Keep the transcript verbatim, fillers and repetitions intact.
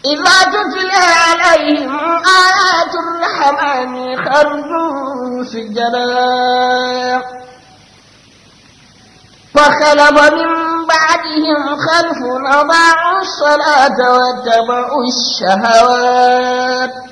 إذا تتلى عليهم آيات الرحمن خرجوا سجدا فخلف من بعدهم خلف أضاعوا الصلاة واتبعوا الشهوات